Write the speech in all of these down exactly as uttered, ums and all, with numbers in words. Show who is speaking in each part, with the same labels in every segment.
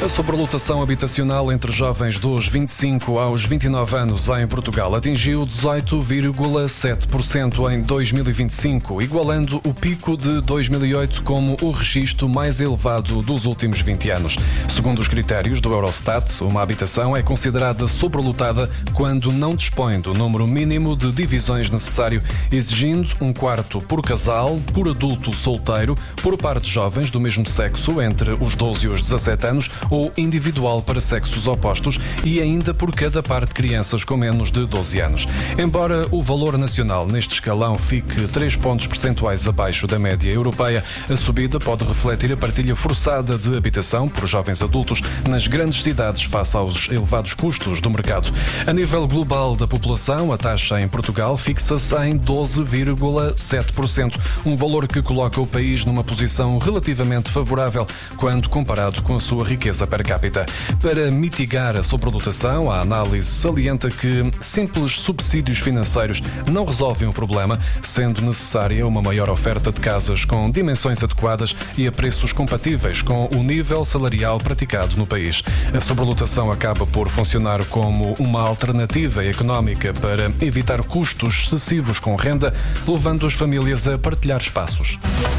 Speaker 1: A sobrelotação habitacional entre jovens dos vinte e cinco aos vinte e nove anos em Portugal atingiu dezoito vírgula sete por cento em dois mil e vinte e cinco, igualando o pico de dois mil e oito como o registro mais elevado dos últimos vinte anos. Segundo os critérios do Eurostat, uma habitação é considerada sobrelotada quando não dispõe do número mínimo de divisões necessário, exigindo um quarto por casal, por adulto solteiro, por par de jovens do mesmo sexo entre os doze e os dezassete anos ou individual para sexos opostos e ainda por cada par de crianças com menos de doze anos. Embora o valor nacional neste escalão fique três pontos percentuais abaixo da média europeia, a subida pode refletir a partilha forçada de habitação por jovens adultos nas grandes cidades face aos elevados custos do mercado. A nível global da população, a taxa em Portugal fixa-se em doze vírgula sete por cento, um valor que coloca o país numa posição relativamente favorável quando comparado com a sua riqueza per capita. Para mitigar a sobrelotação, a análise salienta que simples subsídios financeiros não resolvem o problema, sendo necessária uma maior oferta de casas com dimensões adequadas e a preços compatíveis com o nível salarial praticado no país. A sobrelotação acaba por funcionar como uma alternativa económica para evitar custos excessivos com renda, levando as famílias a partilhar espaços.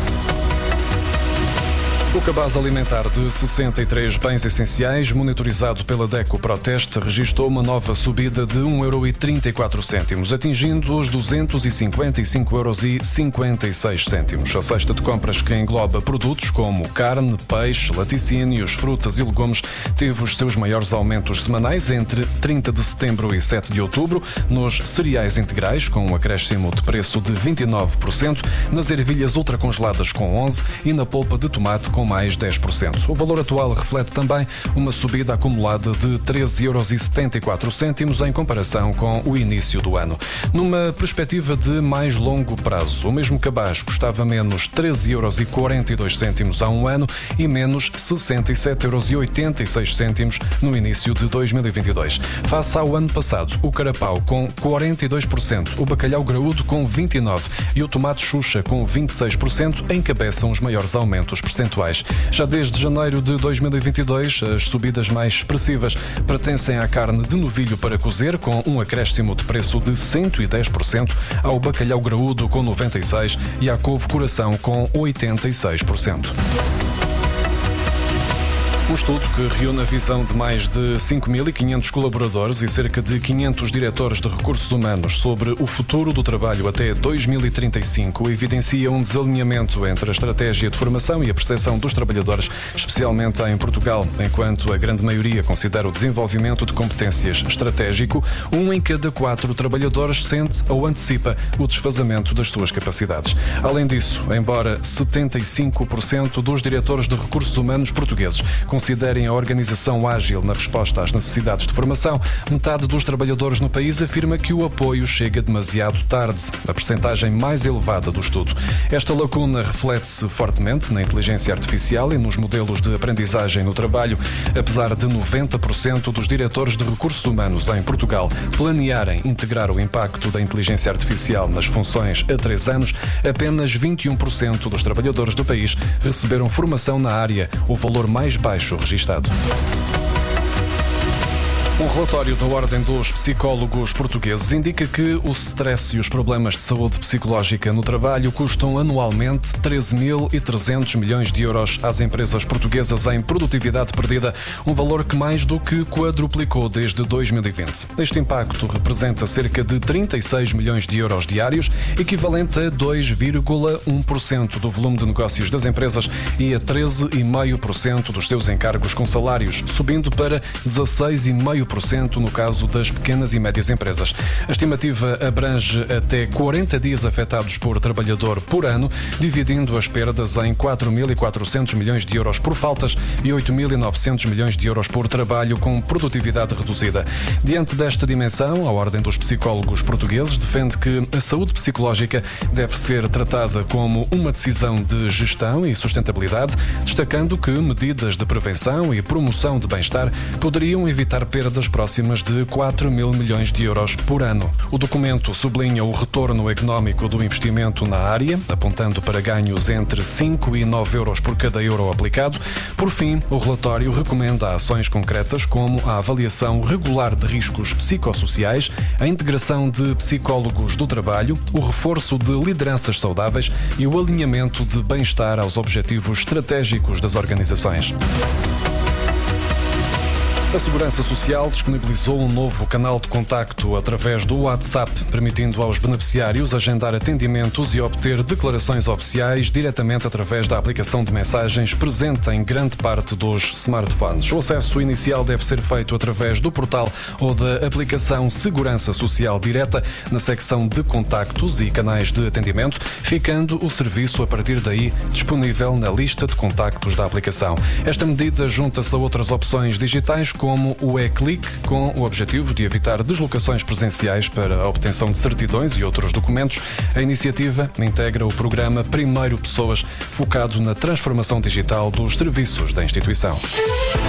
Speaker 1: O cabaz alimentar de sessenta e três bens essenciais, monitorizado pela DECO Proteste, registrou uma nova subida de um euro e trinta e quatro cêntimos, atingindo os duzentos e cinquenta e cinco euros e cinquenta e seis cêntimos. A cesta de compras, que engloba produtos como carne, peixe, laticínios, frutas e legumes, teve os seus maiores aumentos semanais entre trinta de setembro e sete de outubro, nos cereais integrais, com um acréscimo de preço de vinte e nove por cento, nas ervilhas ultracongeladas com onze por cento e na polpa de tomate com mais dez por cento. O valor atual reflete também uma subida acumulada de treze euros e setenta e quatro cêntimos em comparação com o início do ano. Numa perspectiva de mais longo prazo, o mesmo cabaz custava menos treze euros e quarenta e dois cêntimos há um ano e menos sessenta e sete euros e oitenta e seis cêntimos no início de dois mil e vinte e dois. Face ao ano passado, o carapau com quarenta e dois por cento, o bacalhau graúdo com vinte e nove por cento e o tomate xuxa com vinte e seis por cento encabeçam os maiores aumentos percentuais. Já desde janeiro de dois mil e vinte e dois, as subidas mais expressivas pertencem à carne de novilho para cozer, com um acréscimo de preço de cento e dez por cento, ao bacalhau graúdo com noventa e seis por cento e à couve coração com oitenta e seis por cento. Um estudo que reúne a visão de mais de cinco mil e quinhentos colaboradores e cerca de quinhentos diretores de recursos humanos sobre o futuro do trabalho até dois mil e trinta e cinco evidencia um desalinhamento entre a estratégia de formação e a percepção dos trabalhadores, especialmente em Portugal. Enquanto a grande maioria considera o desenvolvimento de competências estratégico, um em cada quatro trabalhadores sente ou antecipa o desfazamento das suas capacidades. Além disso, embora setenta e cinco por cento dos diretores de recursos humanos portugueses considerem a organização ágil na resposta às necessidades de formação, metade dos trabalhadores no país afirma que o apoio chega demasiado tarde, a percentagem mais elevada do estudo. Esta lacuna reflete-se fortemente na inteligência artificial e nos modelos de aprendizagem no trabalho. Apesar de noventa por cento dos diretores de recursos humanos em Portugal planearem integrar o impacto da inteligência artificial nas funções a três anos, apenas vinte e um por cento dos trabalhadores do país receberam formação na área, o valor mais baixo registado. Um relatório da Ordem dos Psicólogos Portugueses indica que o stress e os problemas de saúde psicológica no trabalho custam anualmente treze mil e trezentos milhões de euros às empresas portuguesas em produtividade perdida, um valor que mais do que quadruplicou desde dois mil e vinte. Este impacto representa cerca de trinta e seis milhões de euros diários, equivalente a dois vírgula um por cento do volume de negócios das empresas e a treze vírgula cinco por cento dos seus encargos com salários, subindo para dezasseis vírgula cinco por cento no caso das pequenas e médias empresas. A estimativa abrange até quarenta dias afetados por trabalhador por ano, dividindo as perdas em quatro mil e quatrocentos milhões de euros por faltas e oito mil e novecentos milhões de euros por trabalho com produtividade reduzida. Diante desta dimensão, a Ordem dos Psicólogos Portugueses defende que a saúde psicológica deve ser tratada como uma decisão de gestão e sustentabilidade, destacando que medidas de prevenção e promoção de bem-estar poderiam evitar perdas moedas próximas de quatro mil milhões de euros por ano. O documento sublinha o retorno económico do investimento na área, apontando para ganhos entre cinco e nove euros por cada euro aplicado. Por fim, o relatório recomenda ações concretas como a avaliação regular de riscos psicossociais, a integração de psicólogos do trabalho, o reforço de lideranças saudáveis e o alinhamento de bem-estar aos objetivos estratégicos das organizações. A Segurança Social disponibilizou um novo canal de contacto através do WhatsApp, permitindo aos beneficiários agendar atendimentos e obter declarações oficiais diretamente através da aplicação de mensagens presente em grande parte dos smartphones. O acesso inicial deve ser feito através do portal ou da aplicação Segurança Social Direta na secção de contactos e canais de atendimento, ficando o serviço a partir daí disponível na lista de contactos da aplicação. Esta medida junta-se a outras opções digitais como o e-click, com o objetivo de evitar deslocações presenciais para a obtenção de certidões e outros documentos. A iniciativa integra o programa Primeiro Pessoas, focado na transformação digital dos serviços da instituição.